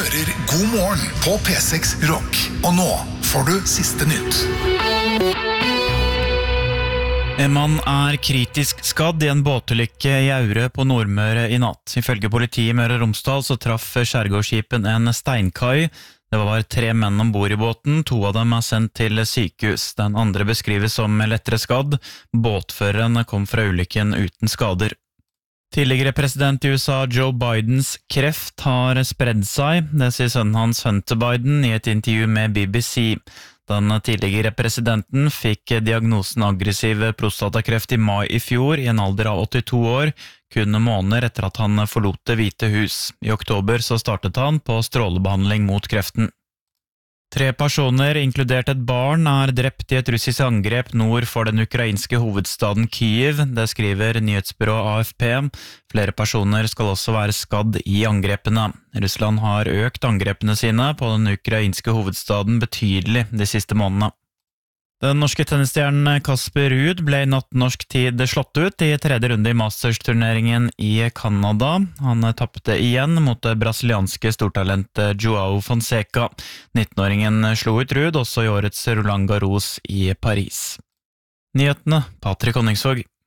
hører God morgen på P6 Rock. Og nå får du siste nytt. En mann kritisk skadd I en båtulykke I Aure på Nordmøre I natt. Ifølge politiet I Møre og Romsdal så traff skjærgårdsskipen en steinkai. Det var 3 menn ombord I båten, 2 av dem sendt til sykehus. Den andre beskrives som lettere skadd. Båtføreren kom fra ulykken uten skader. Tidligere president I USA Joe Bidens kreft har spredd seg, det sier sønnen hans Hunter Biden I et intervju med BBC. Den tidligere presidenten fikk diagnosen aggressiv prostatakreft I mai I fjor I en alder av 82 år, kun måneder etter at han forlot Det hvite hus. I oktober så startet han på strålebehandling mot kreften. 3 personer, inkludert et barn, drept I et russisk angrep nord for den ukrainske hovedstaden Kyiv, det skriver nyhetsbyrået AFP. Flere personer skal også være skadd I angrepene. Russland har økt angrepene sine på den ukrainske hovedstaden betydelig de siste månedene. Den norske tennisstjernen Kasper Ruud ble I natt norsk tid slått ut I 3. runde I Masters-turneringen I Canada. Han tappte igjen mot det brasilianske stortalentet Joao Fonseca. 19-åringen slo ut Ruud også I årets Roland Garros I Paris. Nyhetene, Patrik Honningsvåg.